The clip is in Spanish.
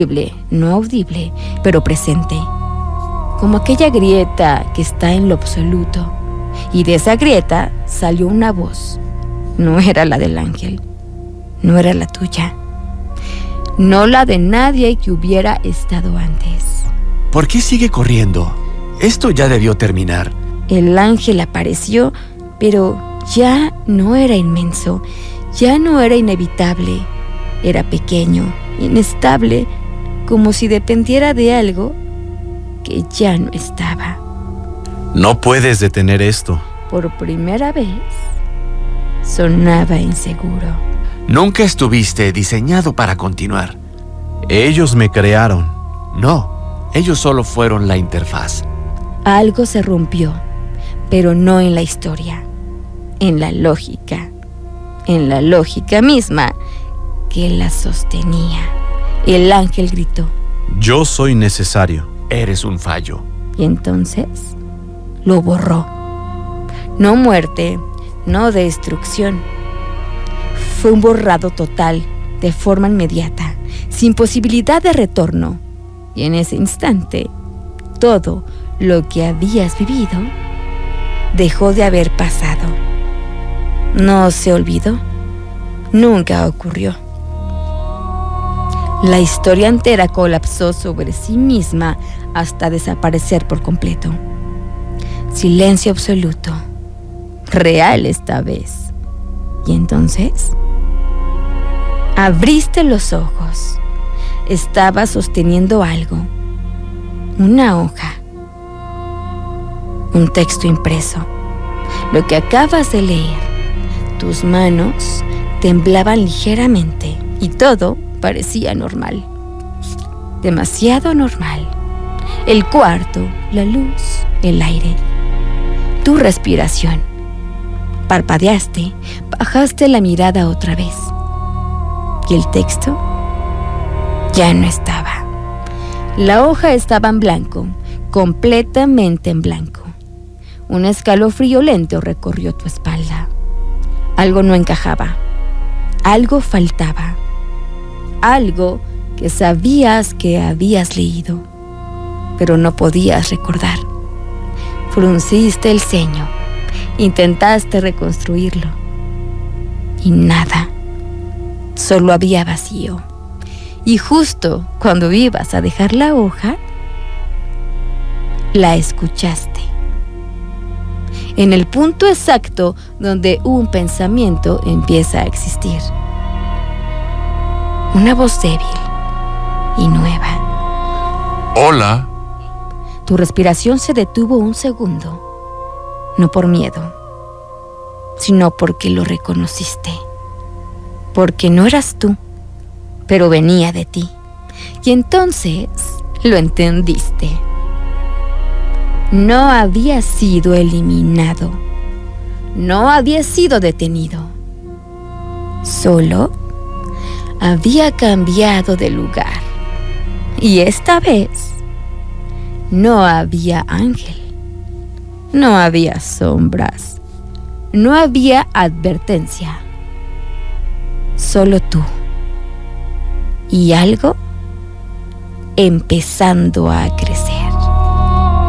no audible, pero presente, como aquella grieta que está en lo absoluto. Y de esa grieta salió una voz. No era la del ángel, no era la tuya, no la de nadie que hubiera estado antes. ¿Por qué sigue corriendo? Esto ya debió terminar. El ángel apareció, pero ya no era inmenso, ya no era inevitable. Era pequeño, inestable, como si dependiera de algo que ya no estaba. No puedes detener esto. Por primera vez, sonaba inseguro. Nunca estuviste diseñado para continuar. Ellos me crearon. No, ellos solo fueron la interfaz. Algo se rompió, pero no en la historia, en la lógica misma que la sostenía. El ángel gritó: Yo soy necesario. Eres un fallo. Y entonces lo borró. No muerte, no destrucción. Fue un borrado total, de forma inmediata, sin posibilidad de retorno. Y en ese instante, todo lo que habías vivido dejó de haber pasado. No se olvidó. Nunca ocurrió. La historia entera colapsó sobre sí misma hasta desaparecer por completo. Silencio absoluto. Real esta vez. Y entonces abriste los ojos. Estabas sosteniendo algo. Una hoja. Un texto impreso. Lo que acabas de leer. Tus manos temblaban ligeramente y todo parecía normal. Demasiado normal. El cuarto, la luz, el aire. Tu respiración. Parpadeaste, bajaste la mirada otra vez. Y el texto ya no estaba. La hoja estaba en blanco, completamente en blanco. Un escalofrío lento recorrió tu espalda. Algo no encajaba. Algo faltaba. Algo que sabías que habías leído, pero no podías recordar. Frunciste el ceño. Intentaste reconstruirlo. Y nada. Solo había vacío. Y justo cuando ibas a dejar la hoja, la escuchaste. En el punto exacto donde un pensamiento empieza a existir. Una voz débil y nueva. Hola. Tu respiración se detuvo un segundo. No por miedo, sino porque lo reconociste. Porque no eras tú, pero venía de ti. Y entonces lo entendiste. No había sido eliminado. No había sido detenido. Solo había cambiado de lugar. Y esta vez no había ángel. No había sombras. No había advertencia. Solo tú. Y algo empezando a crecer.